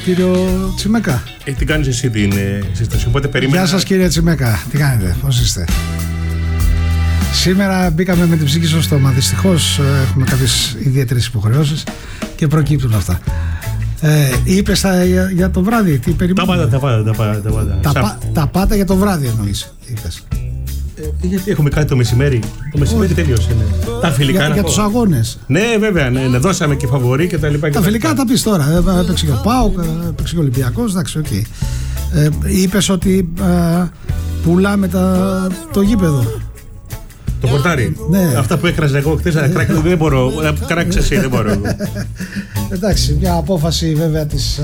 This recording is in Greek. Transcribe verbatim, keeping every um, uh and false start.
κύριο Τσιμέκα. Ε, τι κάνεις εσύ την ε, σύσταση, οπότε περίμενα. Γεια σας κύριε Τσιμέκα, τι κάνετε, πώς είστε? Σήμερα μπήκαμε με την ψυχή στο στόμα. Δυστυχώς έχουμε κάποιες ιδιαίτερες υποχρεώσεις και προκύπτουν αυτά. Ε, είπες τα, για, για το βράδυ, τι περιμένουμε? Τα πάτα, τα πάτα, τα πάτα. Τα, πα, τα πάτα για το βράδυ εννοείς, είπες. Ε, γιατί έχουμε κάτι το μεσημέρι. Το μεσημέρι τέλειωσε. Ναι. Τα φιλικά για, να για πω. τους αγώνες. Ναι, βέβαια, ναι, ναι, δώσαμε και φαβορί και τα λοιπά. Τα φιλικά τα πεις τώρα. Ε, έπαιξε και ο ΠΑΟΚ, έπαιξε και ο Ολυμπιακός, εντάξει, οκ. Okay. Ε, είπες ότι ε, πουλάμε τα, το γήπεδο. Το χορτάρι. Ναι. Αυτά που έκραζα εγώ χθες, δεν μπορώ. Κράξε εσύ, δεν μπορώ. Εντάξει, μια απόφαση βέβαια της